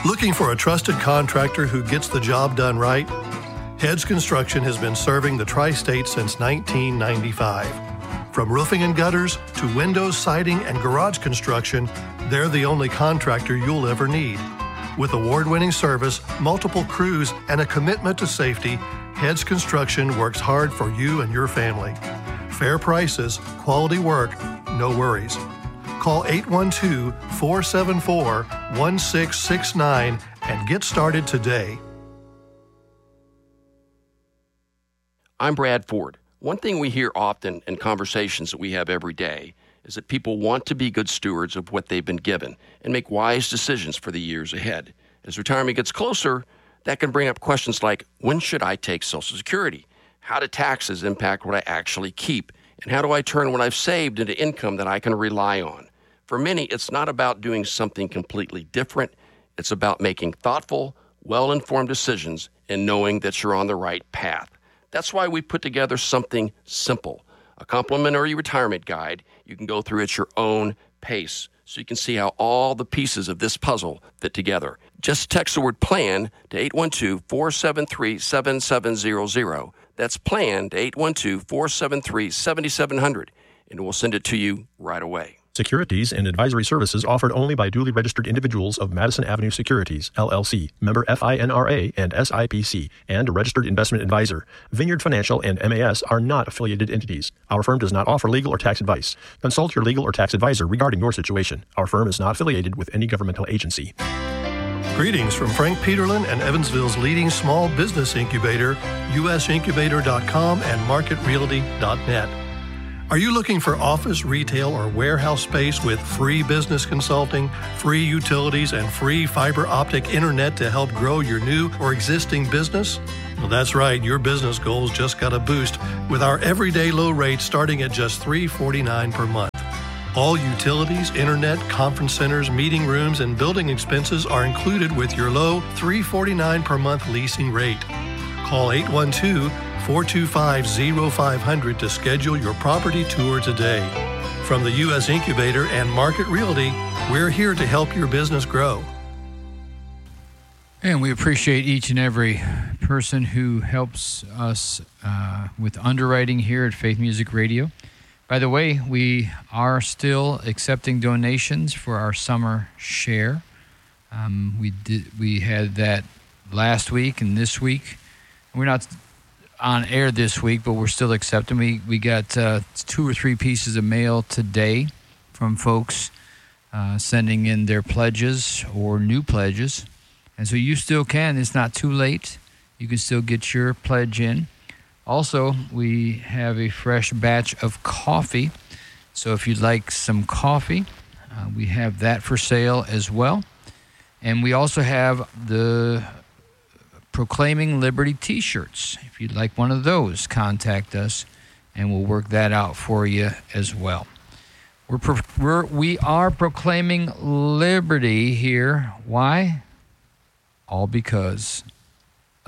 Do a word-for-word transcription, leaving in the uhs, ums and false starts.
Looking for a trusted contractor who gets the job done right? Heads Construction has been serving the tri-state since nineteen ninety-five. From roofing and gutters to windows, siding, and garage construction, they're the only contractor you'll ever need. With award-winning service, multiple crews, and a commitment to safety, Heads Construction works hard for you and your family. Fair prices, quality work, no worries. Call eight one two, four seven four, one six six nine and get started today. I'm Brad Ford. One thing we hear often in conversations that we have every day is that people want to be good stewards of what they've been given and make wise decisions for the years ahead. As retirement gets closer, that can bring up questions like, when should I take Social Security? How do taxes impact what I actually keep? And how do I turn what I've saved into income that I can rely on? For many, it's not about doing something completely different. It's about making thoughtful, well-informed decisions and knowing that you're on the right path. That's why we put together something simple, a complimentary retirement guide you can go through at your own pace so you can see how all the pieces of this puzzle fit together. Just text the word PLAN to eight one two, four seven three, seven seven zero zero. That's PLAN to eight one two, four seven three, seven seven zero zero, and we'll send it to you right away. Securities and advisory services offered only by duly registered individuals of Madison Avenue Securities, L L C, member FINRA and S I P C, and a registered investment advisor. Vineyard Financial and M A S are not affiliated entities. Our firm does not offer legal or tax advice. Consult your legal or tax advisor regarding your situation. Our firm is not affiliated with any governmental agency. Greetings from Frank Peterlin and Evansville's leading small business incubator, U S incubator dot com and market realty dot net. Are you looking for office, retail, or warehouse space with free business consulting, free utilities, and free fiber optic internet to help grow your new or existing business? Well, that's right. Your business goals just got a boost with our everyday low rate starting at just three dollars and forty-nine cents per month. All utilities, internet, conference centers, meeting rooms, and building expenses are included with your low three dollars and forty-nine cents per month leasing rate. Call eight one two, four two five, zero five zero zero to schedule your property tour today. From the U S Incubator and Market Realty, we're here to help your business grow. And we appreciate each and every person who helps us uh, with underwriting here at Faith Music Radio. By the way, we are still accepting donations for our summer share. Um, we did. We had that last week and this week. We're not on air this week, but we're still accepting. We we got uh, two or three pieces of mail today from folks uh, sending in their pledges or new pledges. And so you still can. It's not too late. You can still get your pledge in. Also, we have a fresh batch of coffee. So if you'd like some coffee, uh, we have that for sale as well. And we also have the Proclaiming Liberty t-shirts. If you'd like one of those, contact us and we'll work that out for you as well. We're, pro- we're we are proclaiming liberty here. Why? All because